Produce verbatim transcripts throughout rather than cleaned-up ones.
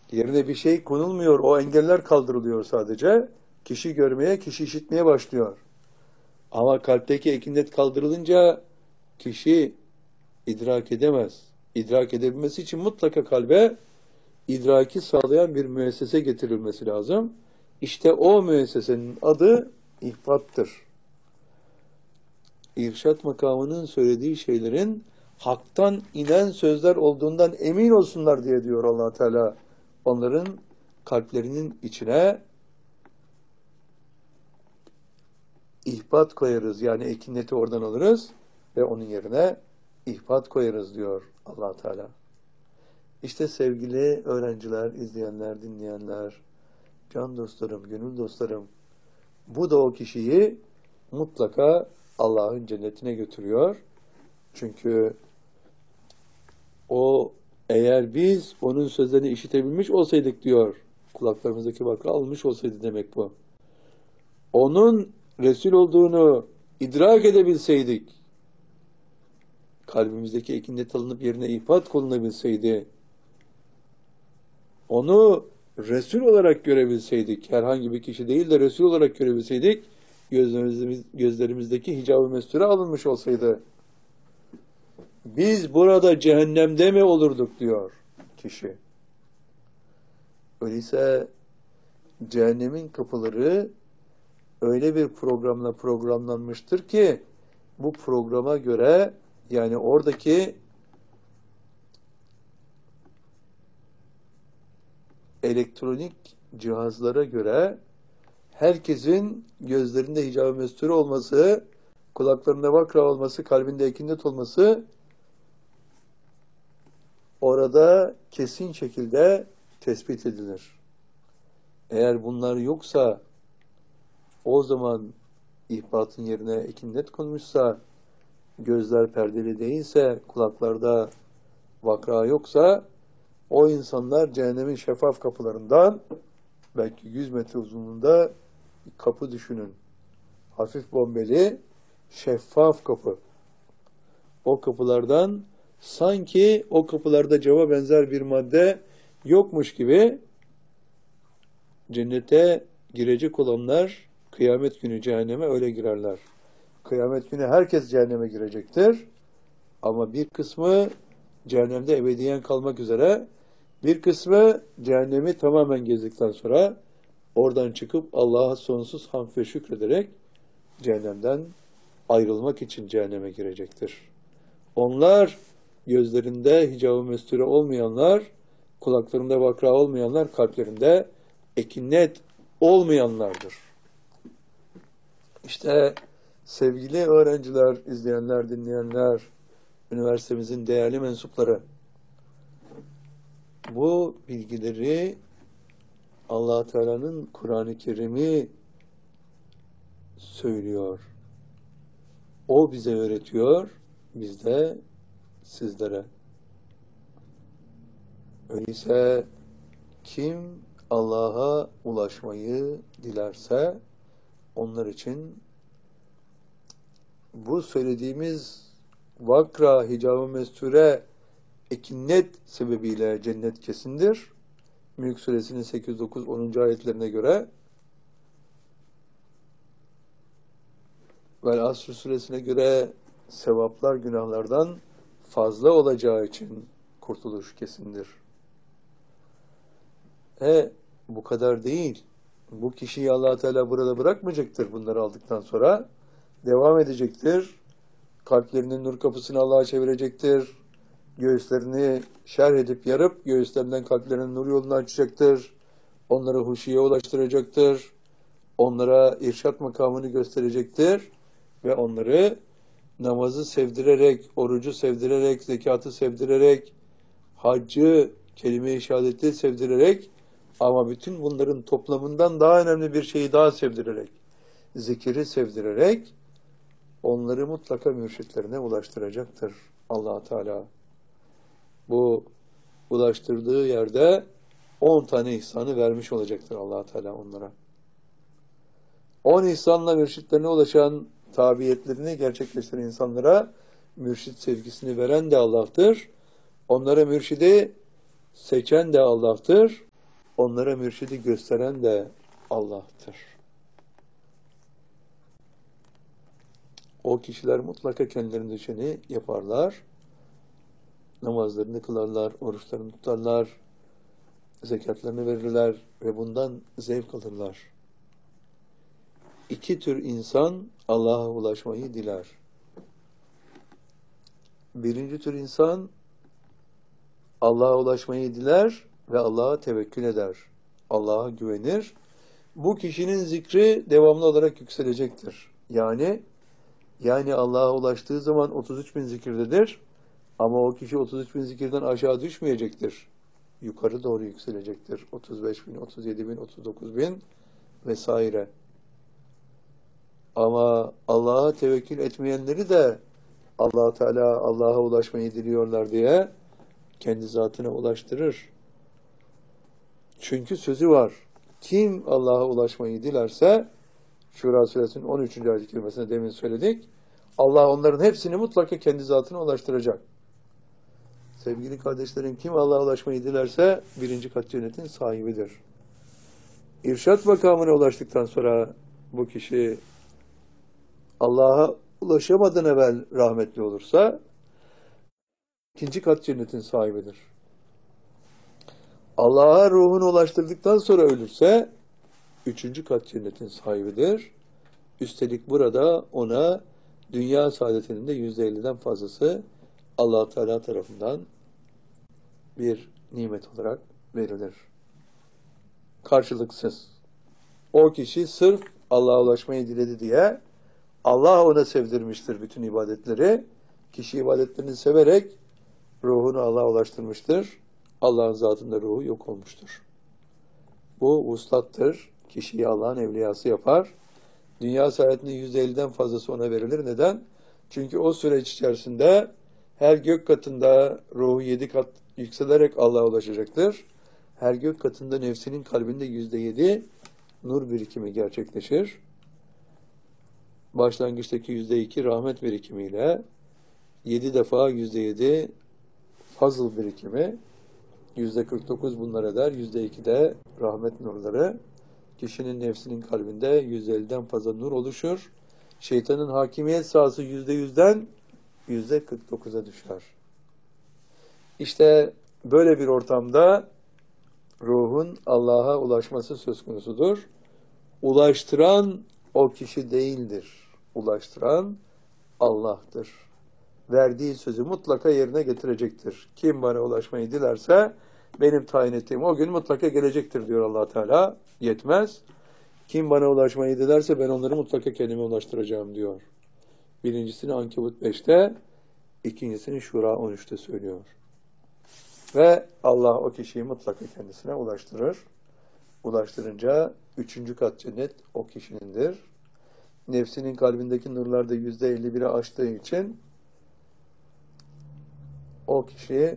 Yerine bir şey konulmuyor. O engeller kaldırılıyor sadece. Kişi görmeye, kişi işitmeye başlıyor. Ama kalpteki ekinet kaldırılınca kişi idrak edemez. İdrak edebilmesi için mutlaka kalbe idraki sağlayan bir müessese getirilmesi lazım. İşte o müessesenin adı ihbattır. İrşad makamının söylediği şeylerin haktan inen sözler olduğundan emin olsunlar diye diyor Allah Teala. Onların kalplerinin içine ihbat koyarız. Yani ekineti oradan alırız ve onun yerine ihbat koyarız diyor Allah Teala. İşte sevgili öğrenciler, izleyenler, dinleyenler, can dostlarım, gönül dostlarım, bu da o kişiyi mutlaka Allah'ın cennetine götürüyor. Çünkü o, eğer biz onun sözlerini işitebilmiş olsaydık diyor, kulaklarımızdaki vakı almış olsaydı demek bu. Onun Resul olduğunu idrak edebilseydik, kalbimizdeki ekinet alınıp yerine ihbat konulabilseydi, onu Resul olarak görebilseydik, herhangi bir kişi değil de Resul olarak görebilseydik, gözlerimiz, gözlerimizdeki hicab-ı mesture alınmış olsaydı, biz burada cehennemde mi olurduk diyor kişi. Öyleyse cehennemin kapıları öyle bir programla programlanmıştır ki, bu programa göre, yani oradaki elektronik cihazlara göre herkesin gözlerinde hicab-ı mesture olması, kulaklarında vakra olması, kalbinde ekinet olması orada kesin şekilde tespit edilir. Eğer bunlar yoksa, o zaman ihbatın yerine ekinet konmuşsa, gözler perdeli değilse, kulaklarda vakra yoksa, o insanlar cehennemin şeffaf kapılarından, belki yüz metre uzunluğunda bir kapı düşünün. Hafif bombeli, şeffaf kapı. O kapılardan sanki o kapılarda cama benzer bir madde yokmuş gibi cennete girecek olanlar kıyamet günü cehenneme öyle girerler. Kıyamet günü herkes cehenneme girecektir. Ama bir kısmı cehennemde ebediyen kalmak üzere, bir kısmı cehennemi tamamen gezdikten sonra oradan çıkıp Allah'a sonsuz hamd ve şükrederek cehennemden ayrılmak için cehenneme girecektir. Onlar gözlerinde hicab-ı mesture olmayanlar, kulaklarında vakra olmayanlar, kalplerinde ekinet olmayanlardır. İşte sevgili öğrenciler, izleyenler, dinleyenler, üniversitemizin değerli mensupları, bu bilgileri Allah Teala'nın Kur'an-ı Kerim'i söylüyor. O bize öğretiyor, biz de sizlere. Öyleyse kim Allah'a ulaşmayı dilerse, onlar için bu söylediğimiz vakra, hicab-ı mesture, ekinet sebebiyle cennet kesindir. Mülk Suresinin sekiz, dokuz, onuncu ayetlerine göre, ve Asr Suresine göre sevaplar günahlardan fazla olacağı için kurtuluş kesindir. E bu kadar değil. Bu kişiyi Allah Teala burada bırakmayacaktır bunları aldıktan sonra. Devam edecektir. Kalplerinin nur kapısını Allah'a çevirecektir. Göğüslerini şerh edip yarıp göğüslerinden kalplerinin nur yolunu açacaktır. Onları huşiye ulaştıracaktır. Onlara irşat makamını gösterecektir. Ve onları namazı sevdirerek, orucu sevdirerek, zekatı sevdirerek, haccı, kelime-i şehadeti sevdirerek, ama bütün bunların toplamından daha önemli bir şeyi daha sevdirerek, zikiri sevdirerek, onları mutlaka mürşitlerine ulaştıracaktır Allah Teala. Bu ulaştırdığı yerde on tane ihsanı vermiş olacaktır Allah Teala onlara. On ihsanla mürşitlerine ulaşan, tabiyetlerini gerçekleştiren insanlara mürşit sevgisini veren de Allah'tır. Onlara mürşidi seçen de Allah'tır. onlara mürşidi gösteren de Allah'tır. O kişiler mutlaka kendilerine düşeni yaparlar. Namazlarını kılarlar, oruçlarını tutarlar, zekatlarını verirler ve bundan zevk alırlar. İki tür insan Allah'a ulaşmayı diler. Birinci tür insan Allah'a ulaşmayı diler ve Allah'a tevekkül eder. Allah'a güvenir. Bu kişinin zikri devamlı olarak yükselecektir. Yani yani Allah'a ulaştığı zaman otuz üç bin zikirdedir. Ama o kişi otuz üç bin zikirden aşağı düşmeyecektir. Yukarı doğru yükselecektir. otuz beş bin, otuz yedi bin, otuz dokuz bin vesaire. Ama Allah'a tevekkül etmeyenleri de Allah Teala Allah'a ulaşmayı diliyorlar diye kendi zatına ulaştırır. Çünkü sözü var. Kim Allah'a ulaşmayı dilerse, Şura suresinin on üçüncü ayet-i kerimesine demin söyledik, Allah onların hepsini mutlaka kendi zatına ulaştıracak. Sevgili kardeşlerim, kim Allah'a ulaşmayı dilerse birinci kat cennetin sahibidir. İrşad makamına ulaştıktan sonra bu kişi Allah'a ulaşamadan evvel rahmetli olursa ikinci kat cennetin sahibidir. Allah'a ruhunu ulaştırdıktan sonra ölürse üçüncü kat cennetin sahibidir. Üstelik burada ona dünya saadetinin de yüzde elliden fazlası Allah Teala tarafından bir nimet olarak verilir. Karşılıksız. O kişi sırf Allah'a ulaşmayı diledi diye Allah ona sevdirmiştir bütün ibadetleri. Kişi ibadetlerini severek ruhunu Allah'a ulaştırmıştır. Allah'ın zatında ruhu yok olmuştur. Bu vuslattır. Kişiyi Allah'ın evliyası yapar. Dünya saadetinin yüzde elliden fazlası ona verilir. Neden? Çünkü o süreç içerisinde her gök katında ruhu yedi kat yükselerek Allah'a ulaşacaktır. Her gök katında nefsinin kalbinde yüzde yedi nur birikimi gerçekleşir. Başlangıçtaki yüzde iki rahmet birikimiyle yedi defa yüzde yedi fazıl birikimi, yüzde kırk dokuz bunlar eder. yüzde iki de rahmet nurları. Kişinin nefsinin kalbinde yüzde elliden fazla nur oluşur. Şeytanın hakimiyet sahası yüzde yüzden yüzde kırk dokuza düşer. İşte böyle bir ortamda ruhun Allah'a ulaşması söz konusudur. Ulaştıran o kişi değildir. Ulaştıran Allah'tır. Verdiği sözü mutlaka yerine getirecektir. Kim bana ulaşmayı dilerse benim tayin ettiğim o gün mutlaka gelecektir diyor Allah Teala. Yetmez. Kim bana ulaşmayı dilerse ben onları mutlaka kendime ulaştıracağım diyor. Birincisini Ankebut beşte, ikincisini Şura on üçte söylüyor. Ve Allah o kişiyi mutlaka kendisine ulaştırır. Ulaştırınca üçüncü kat cennet o kişinindir. Nefsinin kalbindeki nurlar da yüzde elli bire aştığı için o kişi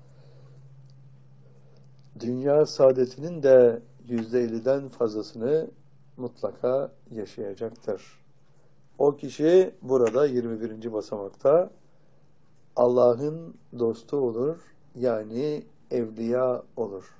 dünya saadetinin de yüzde elliden fazlasını mutlaka yaşayacaktır. O kişi burada yirmi birinci basamakta Allah'ın dostu olur, yani evliya olur.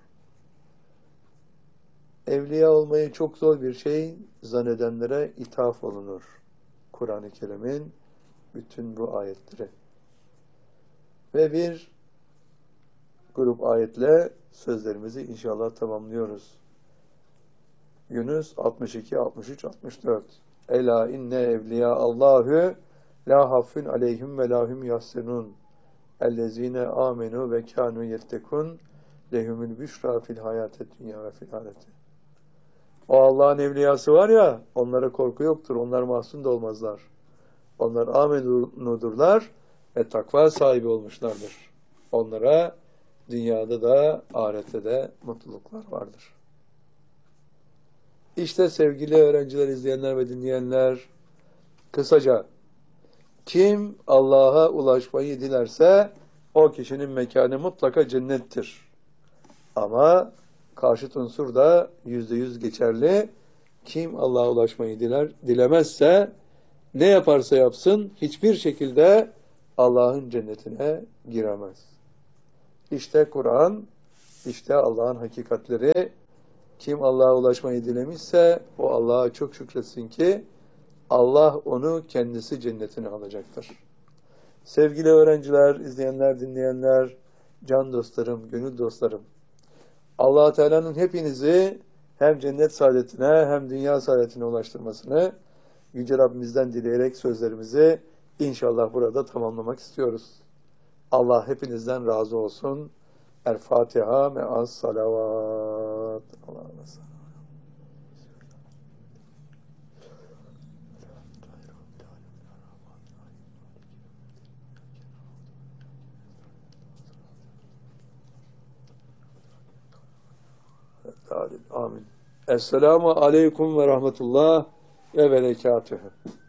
Evliya olmayı çok zor bir şey zannedenlere ithaf olunur. Kur'an-ı Kerim'in bütün bu ayetleri. Ve bir grup ayetle sözlerimizi inşallah tamamlıyoruz. Yunus altmış iki, altmış üç, altmış dört. Ela inne evliya Allahü la hafun aleyhim ve lahum yahsenun. Ellezine amenu ve kanu yettekun lehumul büşra fil hayatet dünya ve fil ahireti. O Allah'ın evliyası var ya, onlara korku yoktur. Onlar mahzun da olmazlar. Onlar amenudurlar ve takva sahibi olmuşlardır. Onlara dünyada da ahirette de mutluluklar vardır. İşte sevgili öğrenciler, izleyenler ve dinleyenler, kısaca kim Allah'a ulaşmayı dilerse o kişinin mekanı mutlaka cennettir. Ama karşıt unsur da yüzde yüz geçerli. Kim Allah'a ulaşmayı diler, dilemezse ne yaparsa yapsın hiçbir şekilde Allah'ın cennetine giremez. İşte Kur'an, işte Allah'ın hakikatleri, Kim Allah'a ulaşmayı dilemişse o Allah'a çok şükretsin ki Allah onu kendisi cennetine alacaktır. Sevgili öğrenciler, izleyenler, dinleyenler, can dostlarım, gönül dostlarım. Allah Teala'nın hepinizi hem cennet saadetine hem dünya saadetine ulaştırmasını Yüce Rabbimizden dileyerek sözlerimizi inşallah burada tamamlamak istiyoruz. Allah hepinizden razı olsun. El Fatiha me'as salavat. Allah'a emanet. Amin. Esselamu aleyküm ve rahmetullah ve berekatühü.